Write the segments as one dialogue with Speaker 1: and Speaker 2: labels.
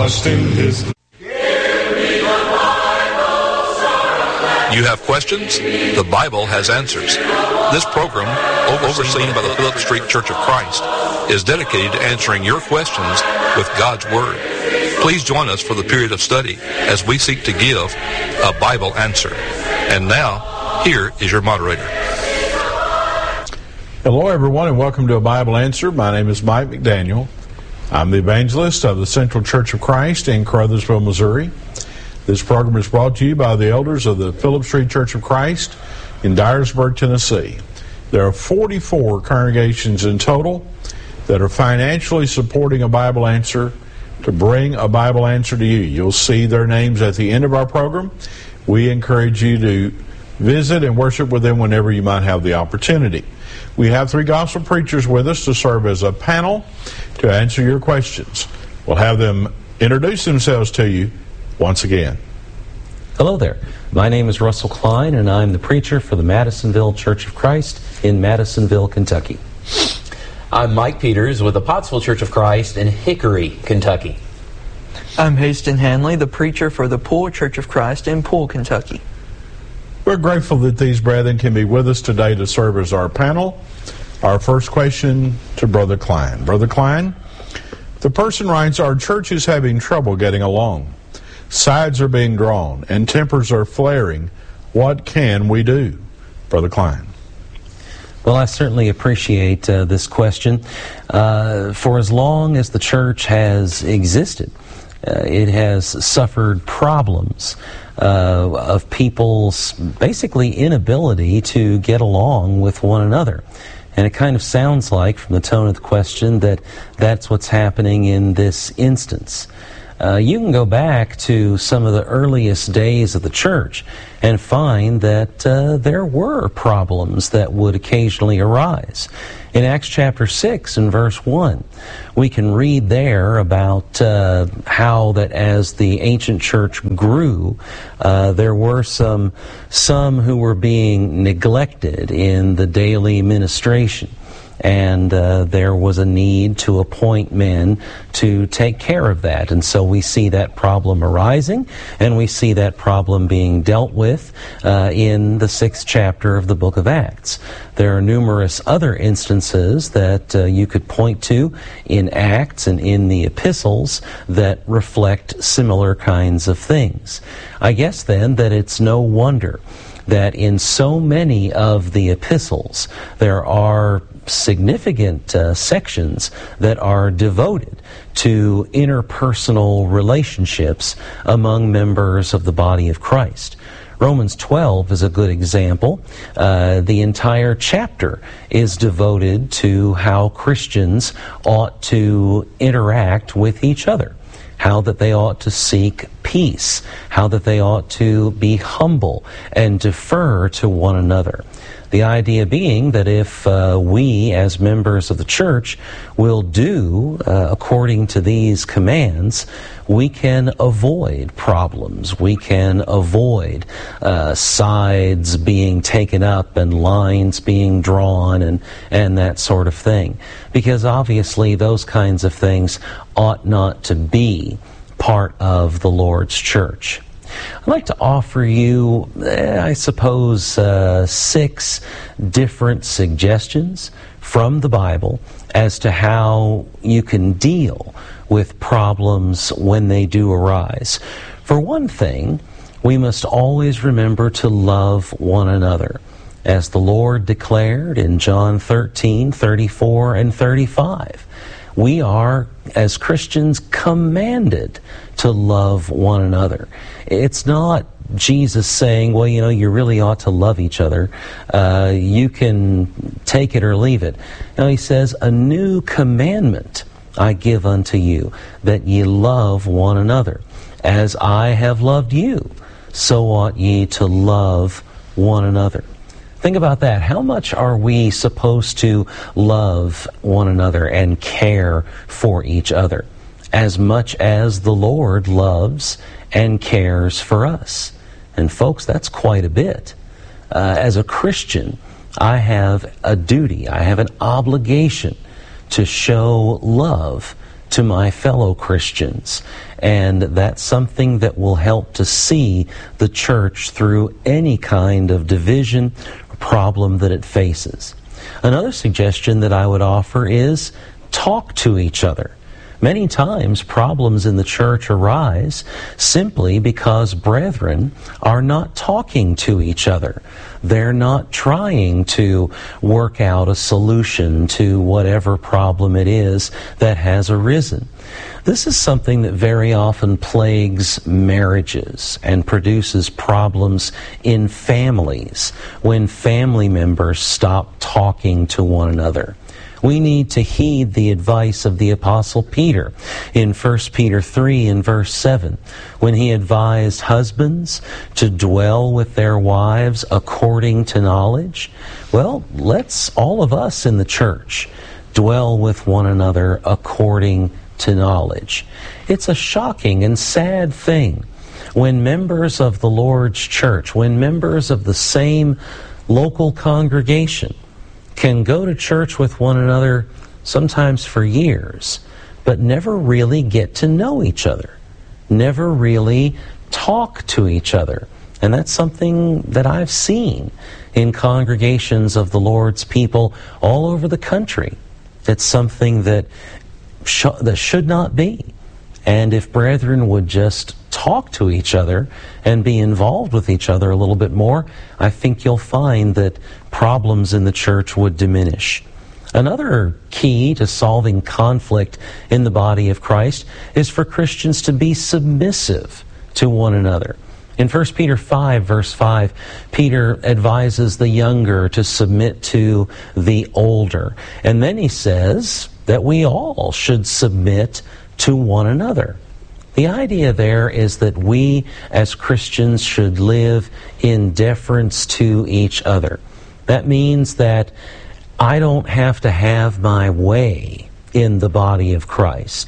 Speaker 1: trust in His.
Speaker 2: You have questions? The Bible has answers. This program, overseen by the Phillips Street Church of Christ, is dedicated to answering your questions with God's Word. Please join us for the period of study as we seek to give a Bible answer. And now, here is your moderator.
Speaker 3: Hello, everyone, and welcome to a Bible Answer. My name is Mike McDaniel. I'm the evangelist of the Central Church of Christ in Caruthersville, Missouri. This program is brought to you by the elders of the Phillips Street Church of Christ in Dyersburg, Tennessee. There are 44 congregations in total that are financially supporting a Bible Answer to bring a Bible Answer to you. You'll see their names at the end of our program. We encourage you to visit and worship with them whenever you might have the opportunity. We have 3 gospel preachers with us to serve as a panel to answer your questions. We'll have them introduce themselves to you once again.
Speaker 4: Hello there. My name is Russell Klein, and I'm the preacher for the Madisonville Church of Christ in Madisonville, Kentucky.
Speaker 5: I'm Mike Peters with the Pottsville Church of Christ in Hickory, Kentucky.
Speaker 6: I'm Haston Hanley, the preacher for the Poole Church of Christ in Poole, Kentucky.
Speaker 3: We're grateful that these brethren can be with us today to serve as our panel. Our first question to Brother Klein. Brother Klein, the person writes, our church is having trouble getting along. Sides are being drawn and tempers are flaring. What can we do? Brother Klein.
Speaker 4: Well, I certainly appreciate this question. For as long as the church has existed, it has suffered problems of people's basically inability to get along with one another. And it kind of sounds like, from the tone of the question, that that's what's happening in this instance. You can go back to some of the earliest days of the church and find that there were problems that would occasionally arise. In Acts chapter 6 and verse 1, we can read there about how that as the ancient church grew, there were some who were being neglected in the daily ministration. And there was a need to appoint men to take care of that. And so we see that problem arising, and we see that problem being dealt with in the 6th chapter of the book of Acts. There are numerous other instances that you could point to in Acts and in the epistles that reflect similar kinds of things. I guess then that it's no wonder that in so many of the epistles there are significant sections that are devoted to interpersonal relationships among members of the body of Christ. Romans 12 is a good example. The entire chapter is devoted to how Christians ought to interact with each other, how that they ought to seek peace, how that they ought to be humble and defer to one another. The idea being that if we, as members of the church, will do according to these commands, we can avoid problems. We can avoid sides being taken up and lines being drawn and that sort of thing. Because obviously those kinds of things ought not to be part of the Lord's church. I'd like to offer you, I suppose, 6 different suggestions from the Bible as to how you can deal with problems when they do arise. For one thing, we must always remember to love one another, as the Lord declared in John 13:34 and 35. We are, as Christians, commanded to love one another. It's not Jesus saying, well, you really ought to love each other. You can take it or leave it. No, he says, a new commandment I give unto you, that ye love one another. As I have loved you, so ought ye to love one another. Think about that. How much are we supposed to love one another and care for each other? As much as the Lord loves and cares for us. And folks, that's quite a bit. As a Christian, I have a duty, I have an obligation to show love to my fellow Christians. And that's something that will help to see the church through any kind of division or problem that it faces. Another suggestion that I would offer is talk to each other. Many times problems in the church arise simply because brethren are not talking to each other. They're not trying to work out a solution to whatever problem it is that has arisen. This is something that very often plagues marriages and produces problems in families when family members stop talking to one another. We need to heed the advice of the Apostle Peter in 1 Peter 3 and verse 7, when he advised husbands to dwell with their wives according to knowledge. Well, let's, all of us in the church, dwell with one another according to knowledge. It's a shocking and sad thing when members of the Lord's church, when members of the same local congregation can go to church with one another sometimes for years, but never really get to know each other, never really talk to each other. And that's something that I've seen in congregations of the Lord's people all over the country. It's something that should not be. And if brethren would just talk to each other and be involved with each other a little bit more, I think you'll find that problems in the church would diminish. Another key to solving conflict in the body of Christ is for Christians to be submissive to one another. In 1 Peter 5, verse 5, Peter advises the younger to submit to the older. And then he says that we all should submit to one another. The idea there is that we as Christians should live in deference to each other. That means that I don't have to have my way in the body of Christ.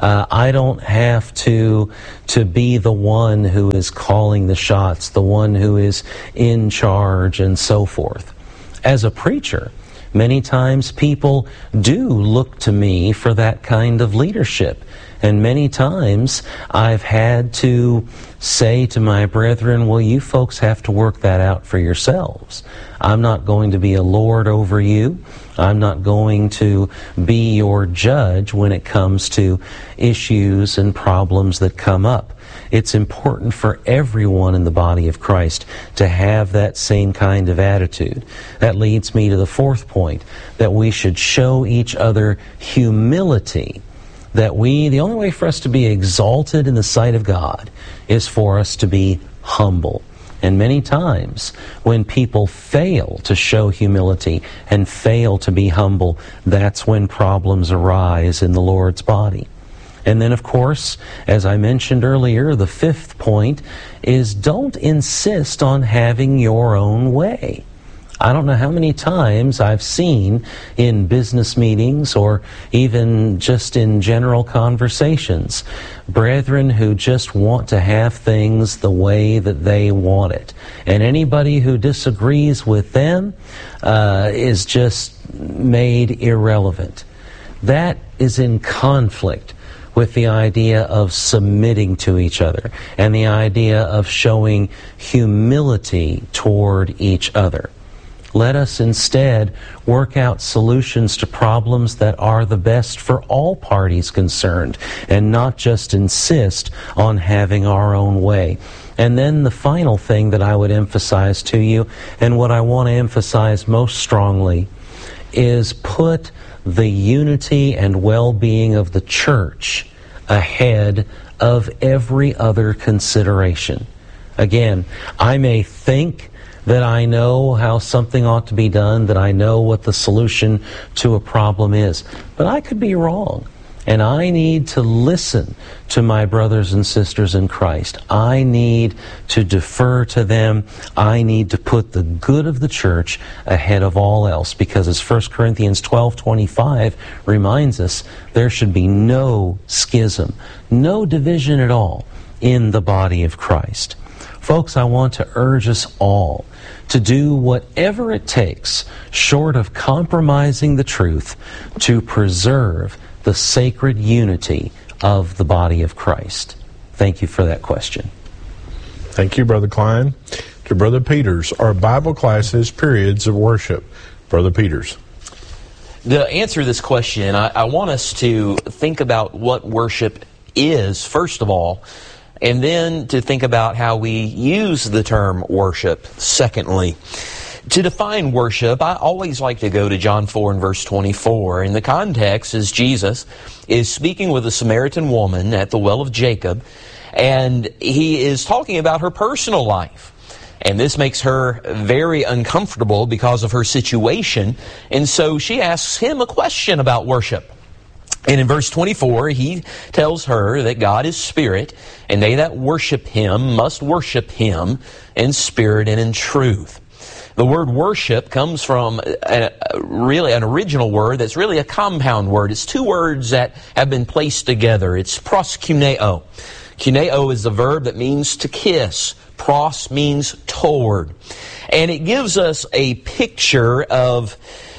Speaker 4: I don't have to be the one who is calling the shots, the one who is in charge, and so forth. As a preacher, many times people do look to me for that kind of leadership. And many times I've had to say to my brethren, well, you folks have to work that out for yourselves. I'm not going to be a lord over you. I'm not going to be your judge when it comes to issues and problems that come up. It's important for everyone in the body of Christ to have that same kind of attitude. That leads me to the fourth point, that we should show each other humility. That the only way for us to be exalted in the sight of God is for us to be humble. And many times when people fail to show humility and fail to be humble, that's when problems arise in the Lord's body. And then, of course, as I mentioned earlier, the fifth point is don't insist on having your own way. I don't know how many times I've seen in business meetings or even just in general conversations, brethren who just want to have things the way that they want it. And anybody who disagrees with them is just made irrelevant. That is in conflict with the idea of submitting to each other and the idea of showing humility toward each other. Let us instead work out solutions to problems that are the best for all parties concerned and not just insist on having our own way. And then the final thing that I would emphasize to you, and what I want to emphasize most strongly, is put the unity and well-being of the church ahead of every other consideration. Again, I may think that I know how something ought to be done, that I know what the solution to a problem is. But I could be wrong. And I need to listen to my brothers and sisters in Christ. I need to defer to them. I need to put the good of the church ahead of all else. Because as 1 Corinthians 12:25 reminds us, there should be no schism, no division at all in the body of Christ. Folks, I want to urge us all to do whatever it takes, short of compromising the truth, to preserve the the sacred unity of the body of Christ? Thank you for that question.
Speaker 3: Thank you, Brother Klein. To Brother Peters, are Bible classes periods of worship? Brother Peters.
Speaker 5: To answer this question, I want us to think about what worship is, first of all, and then to think about how we use the term worship, secondly. To define worship, I always like to go to John 4 and verse 24. And the context is Jesus is speaking with a Samaritan woman at the well of Jacob, and he is talking about her personal life. And this makes her very uncomfortable because of her situation. And so she asks him a question about worship. And in verse 24, he tells her that God is spirit, and they that worship Him must worship Him in spirit and in truth. The word worship comes from really an original word that's really a compound word. It's two words that have been placed together. It's proskuneo. Kuneo is the verb that means to kiss. Pros means toward. And it gives us a picture of,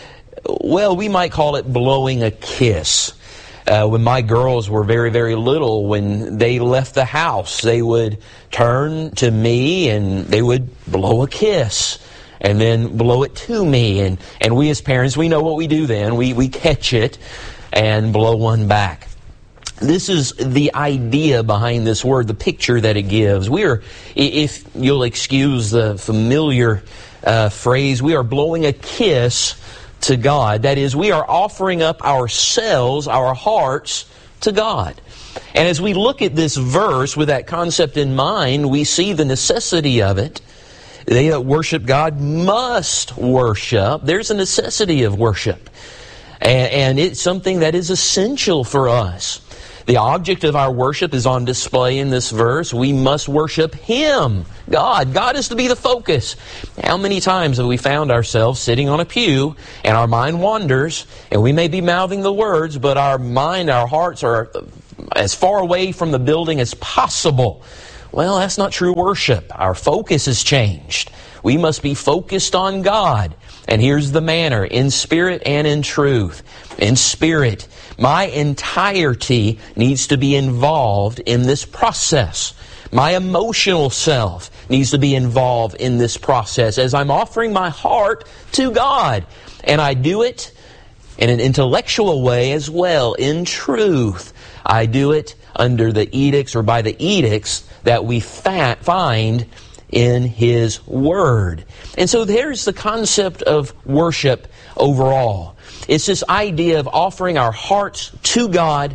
Speaker 5: well, we might call it blowing a kiss. When my girls were very, very little, when they left the house, they would turn to me and they would blow a kiss and then blow it to me. And we as parents, we know what we do then. We catch it and blow one back. This is the idea behind this word, the picture that it gives. We are, if you'll excuse the familiar phrase, we are blowing a kiss to God. That is, we are offering up ourselves, our hearts, to God. And as we look at this verse with that concept in mind, we see the necessity of it. They that worship God must worship. There's a necessity of worship. And it's something that is essential for us. The object of our worship is on display in this verse. We must worship Him, God. God is to be the focus. How many times have we found ourselves sitting on a pew and our mind wanders, and we may be mouthing the words, but our mind, our hearts are as far away from the building as possible? Well, that's not true worship. Our focus has changed. We must be focused on God. And here's the manner: in spirit and in truth. In spirit. My entirety needs to be involved in this process. My emotional self needs to be involved in this process as I'm offering my heart to God. And I do it in an intellectual way as well, in truth. I do it under the edicts or by the edicts that we find in His Word. And so there's the concept of worship overall. It's this idea of offering our hearts to God.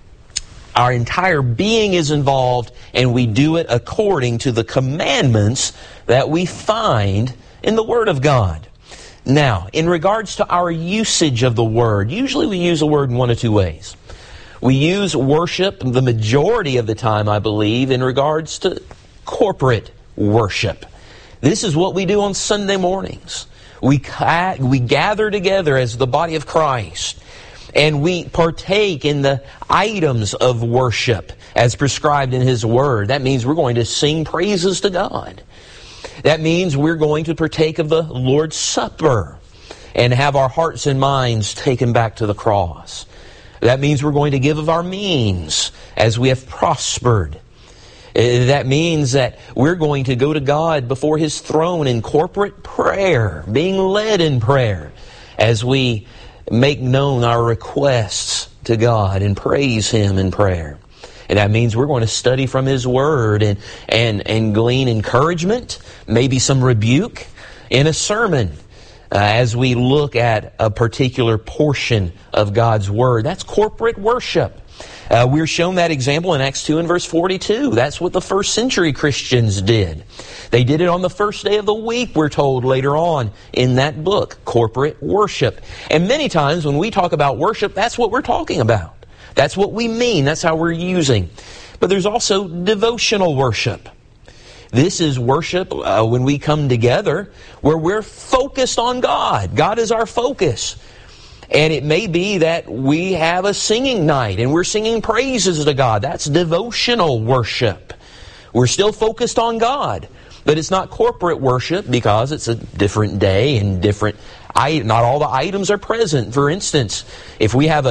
Speaker 5: Our entire being is involved, and we do it according to the commandments that we find in the Word of God. Now, in regards to our usage of the Word, usually we use the Word in one of two ways. We use worship the majority of the time, I believe, in regards to corporate worship. This is what we do on Sunday mornings. We gather together as the body of Christ, and we partake in the items of worship as prescribed in His Word. That means we're going to sing praises to God. That means we're going to partake of the Lord's Supper and have our hearts and minds taken back to the cross. That means we're going to give of our means as we have prospered. That means that we're going to go to God before His throne in corporate prayer, being led in prayer, as we make known our requests to God and praise Him in prayer. And that means we're going to study from His Word and glean encouragement, maybe some rebuke in a sermon as we look at a particular portion of God's Word. That's corporate worship. We're shown that example in Acts 2 and verse 42. That's what the first century Christians did. They did it on the first day of the week, we're told later on in that book, corporate worship. And many times when we talk about worship, that's what we're talking about. That's what we mean. That's how we're using. But there's also devotional worship. This is worship when we come together where we're focused on God. God is our focus. And it may be that we have a singing night and we're singing praises to God. That's devotional worship. We're still focused on God. But it's not corporate worship because it's a different day and not all the items are present. For instance, if we have a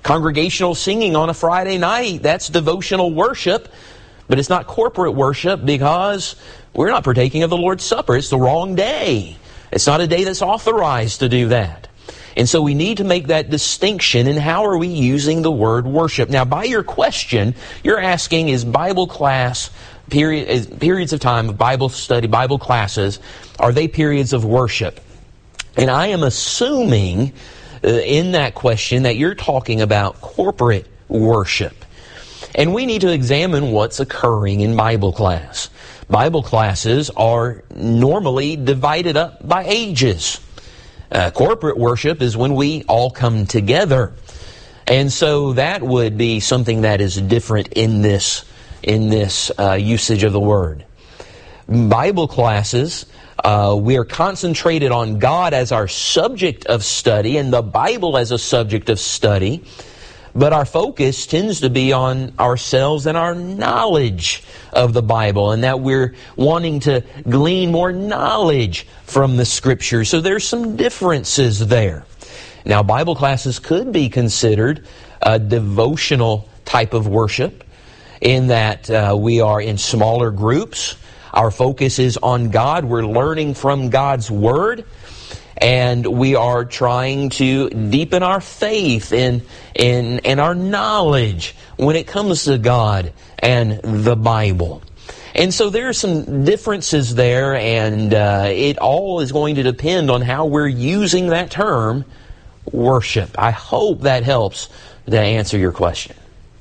Speaker 5: congregational singing on a Friday night. That's devotional worship, but it's not corporate worship because we're not partaking of the Lord's Supper. It's the wrong day. It's not a day that's authorized to do that. And so we need to make that distinction in how are we using the word worship. Now, by your question, you're asking, is Bible class, periods of time of Bible study, Bible classes, are they periods of worship? And I am assuming in that question that you're talking about corporate worship. And we need to examine what's occurring in Bible class. Bible classes are normally divided up by ages. Corporate worship is when we all come together. And so that would be something that is different in this usage of the word. Bible classes, we are concentrated on God as our subject of study and the Bible as a subject of study. But our focus tends to be on ourselves and our knowledge of the Bible, and that we're wanting to glean more knowledge from the Scriptures. So there's some differences there. Now, Bible classes could be considered a devotional type of worship in that we are in smaller groups. Our focus is on God. We're learning from God's Word. And we are trying to deepen our faith and our knowledge when it comes to God and the Bible. And so there are some differences there, and it all is going to depend on how we're using that term, worship. I hope that helps to answer your question.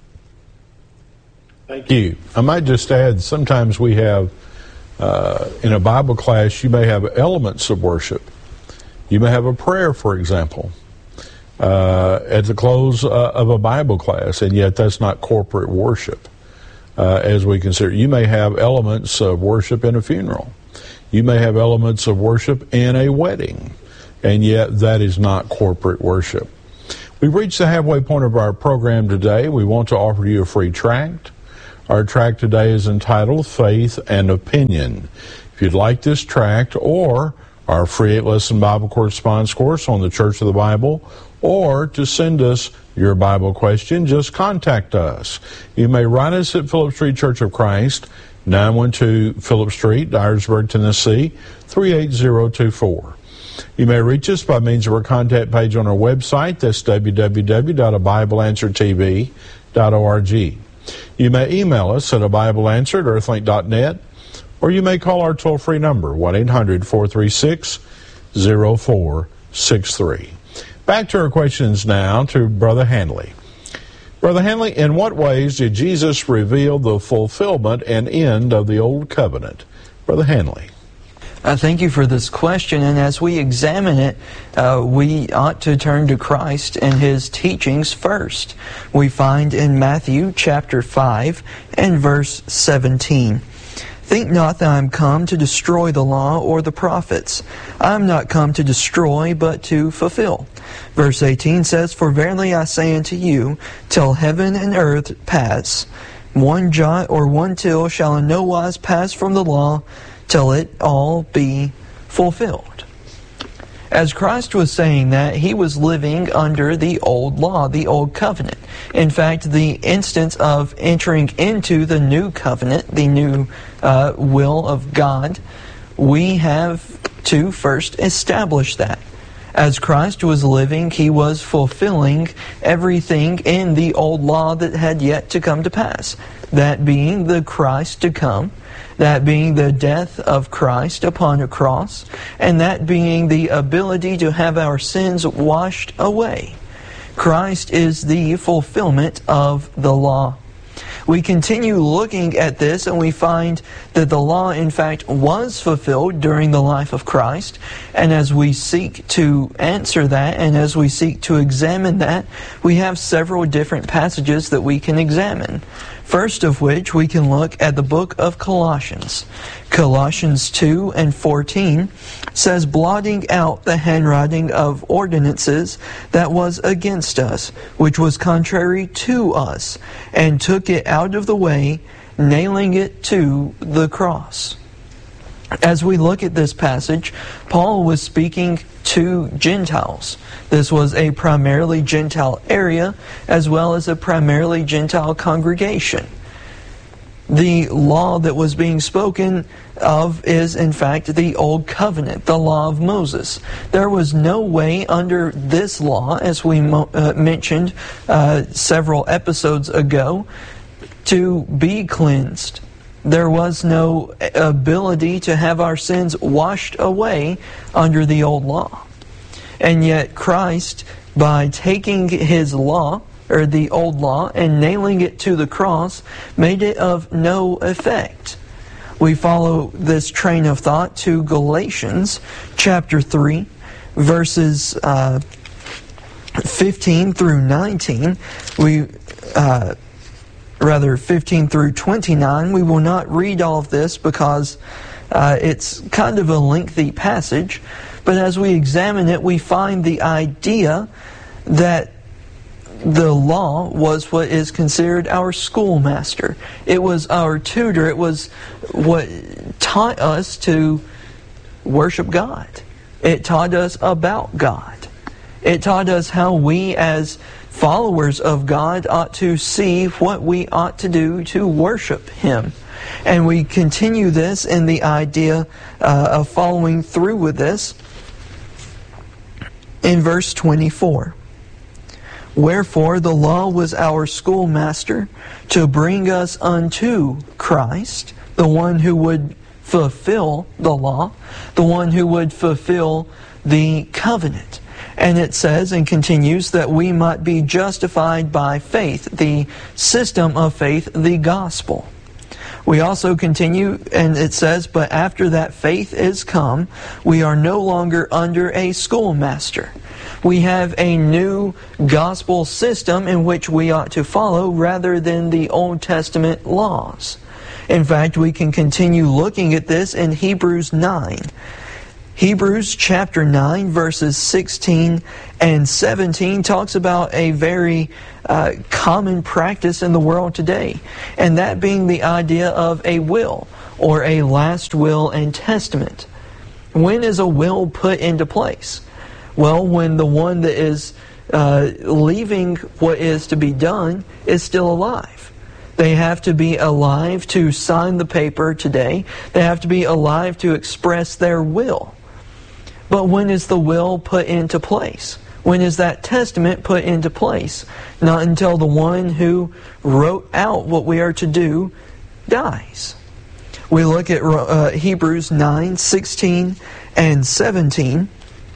Speaker 3: Thank you. I might just add, sometimes we have, in a Bible class, you may have elements of worship. You may have a prayer, for example, at the close of a Bible class, and yet that's not corporate worship as we consider. You may have elements of worship in a funeral. You may have elements of worship in a wedding, and yet that is not corporate worship. We've reached the halfway point of our program today. We want to offer you a free tract. Our tract today is entitled Faith and Opinion. If you'd like this tract, or our free 8-lesson Bible correspondence course on the Church of the Bible, or to send us your Bible question, just contact us. You may write us at Phillips Street Church of Christ, 912 Phillips Street, Dyersburg, Tennessee, 38024. You may reach us by means of our contact page on our website. That's www.abibleanswertv.org. You may email us at abibleanswer@earthlink.net, or you may call our toll-free number, 1-800-436-0463. Back to our questions now to Brother Handley. Brother Handley, in what ways did Jesus reveal the fulfillment and end of the Old Covenant? Brother Handley.
Speaker 6: Thank you for this question, and as we examine it, we ought to turn to Christ and His teachings first. We find in Matthew chapter 5 and verse 17, "Think not that I am come to destroy the law or the prophets. I am not come to destroy, but to fulfill." Verse 18 says, "For verily I say unto you, till heaven and earth pass, one jot or one tittle shall in no wise pass from the law, till it all be fulfilled." As Christ was saying that, He was living under the old law, the old covenant. In fact, the instance of entering into the new covenant, the new will of God, we have to first establish that. As Christ was living, He was fulfilling everything in the old law that had yet to come to pass. That being the Christ to come, that being the death of Christ upon a cross, and that being the ability to have our sins washed away. Christ is the fulfillment of the law. We continue looking at this, and we find that the law, in fact, was fulfilled during the life of Christ. And as we seek to answer that, and as we seek to examine that, we have several different passages that we can examine. First of which, we can look at the book of Colossians. Colossians 2 and 14 says, "Blotting out the handwriting of ordinances that was against us, which was contrary to us, and took it out of the way, nailing it to the cross." As we look at this passage, Paul was speaking to Gentiles. This was a primarily Gentile area as well as a primarily Gentile congregation. The law that was being spoken of is, in fact, the Old Covenant, the law of Moses. There was no way under this law, as we mentioned several episodes ago, to be cleansed. There was no ability to have our sins washed away under the old law. And yet Christ, by taking His law, or the old law, and nailing it to the cross, made it of no effect. We follow this train of thought to Galatians chapter 3, verses 15 through 19. 15 through 29. We will not read all of this because it's kind of a lengthy passage. But as we examine it, we find the idea that the law was what is considered our schoolmaster. It was our tutor. It was what taught us to worship God. It taught us about God. It taught us how we as followers of God ought to see what we ought to do to worship Him. And we continue this in the idea of following through with this in verse 24. Wherefore the law was our schoolmaster to bring us unto Christ, the one who would fulfill the law, the one who would fulfill the covenant. And it says and continues that we might be justified by faith, the system of faith, the gospel. We also continue, and it says, but after that faith is come, we are no longer under a schoolmaster. We have a new gospel system in which we ought to follow rather than the Old Testament laws. In fact, we can continue looking at this in Hebrews 9. Hebrews chapter 9 verses 16 and 17 talks about a very common practice in the world today, and that being the idea of a will or a last will and testament. When is a will put into place? Well, when the one that is leaving what is to be done is still alive. They have to be alive to sign the paper today. They have to be alive to express their will. But when is the will put into place? When is that testament put into place? Not until the one who wrote out what we are to do dies. We look at Hebrews 9, 16 and 17.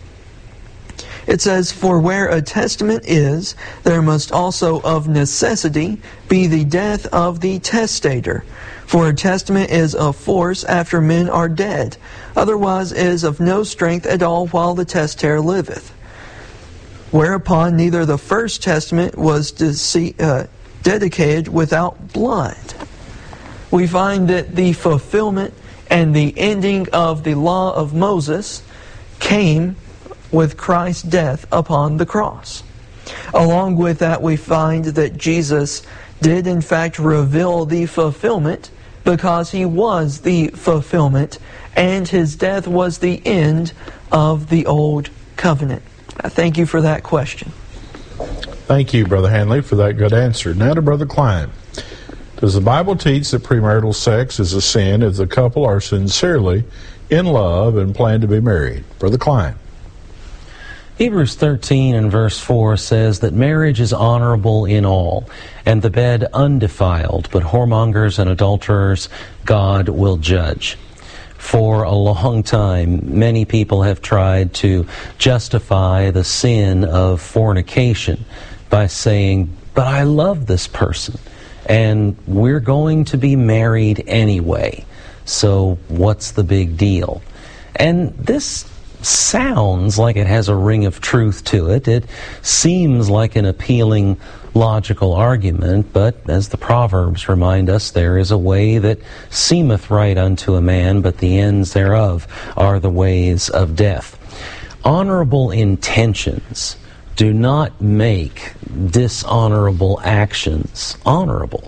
Speaker 6: It says, for where a testament is, there must also of necessity be the death of the testator. For a testament is of force after men are dead, otherwise is of no strength at all while the testator liveth. Whereupon neither the first testament was dedicated without blood. We find that the fulfillment and the ending of the law of Moses came with Christ's death upon the cross. Along with that, we find that Jesus did in fact reveal the fulfillment because He was the fulfillment and His death was the end of the old covenant. I thank you for that question.
Speaker 3: Thank you, Brother Hanley, for that good answer. Now to Brother Klein. Does the Bible teach that premarital sex is a sin if the couple are sincerely in love and plan to be married? Brother Klein.
Speaker 4: Hebrews 13 and verse 4 says that marriage is honorable in all, and the bed undefiled, but whoremongers and adulterers God will judge. For a long time, many people have tried to justify the sin of fornication by saying, but I love this person, and we're going to be married anyway, so what's the big deal? And this sounds like it has a ring of truth to it. It seems like an appealing, logical argument, but as the Proverbs remind us, there is a way that seemeth right unto a man, but the ends thereof are the ways of death. Honorable intentions do not make dishonorable actions honorable.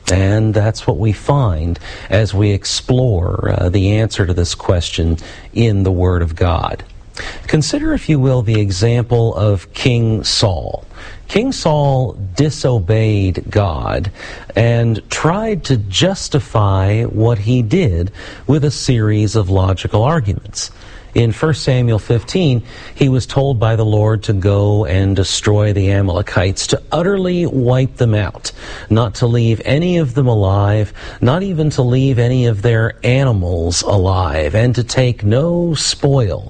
Speaker 4: And that's what we find as we explore the answer to this question in the Word of God. Consider, if you will, the example of King Saul. King Saul disobeyed God and tried to justify what he did with a series of logical arguments. In 1 Samuel 15, he was told by the Lord to go and destroy the Amalekites, to utterly wipe them out, not to leave any of them alive, not even to leave any of their animals alive, and to take no spoil,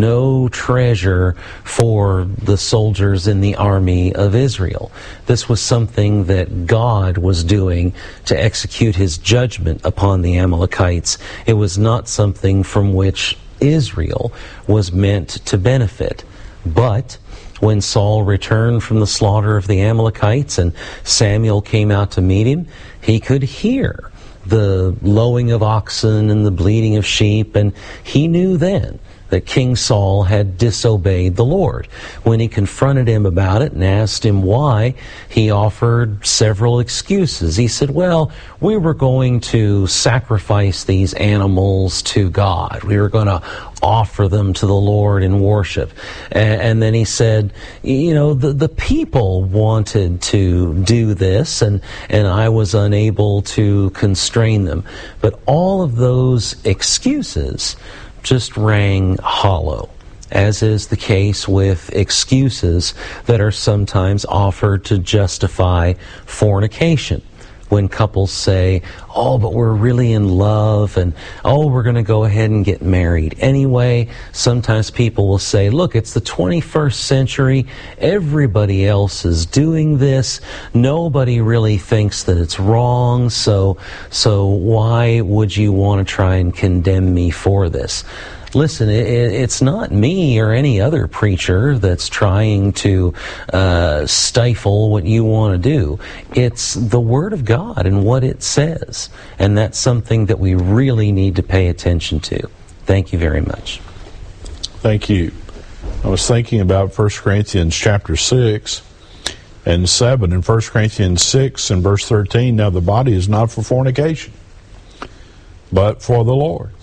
Speaker 4: no treasure for the soldiers in the army of Israel. This was something that God was doing to execute his judgment upon the Amalekites. It was not something from which Israel was meant to benefit. But when Saul returned from the slaughter of the Amalekites and Samuel came out to meet him, he could hear the lowing of oxen and the bleating of sheep, and he knew then that King Saul had disobeyed the Lord. When he confronted him about it and asked him why, he offered several excuses. He said, well, we were going to sacrifice these animals to God. We were going to offer them to the Lord in worship. And then he said, you know, the people wanted to do this, and I was unable to constrain them. But all of those excuses just rang hollow, as is the case with excuses that are sometimes offered to justify fornication. When couples say, oh, but we're really in love, and oh, we're going to go ahead and get married anyway. Sometimes people will say, look, it's the 21st century. Everybody else is doing this. Nobody really thinks that it's wrong, so why would you want to try and condemn me for this? Listen, it's not me or any other preacher that's trying to stifle what you want to do. It's the Word of God and what it says. And that's something that we really need to pay attention to. Thank you very much.
Speaker 3: Thank you. I was thinking about 1 Corinthians chapter 6 and 7. In 1 Corinthians 6 and verse 13, now the body is not for fornication, but for the Lord.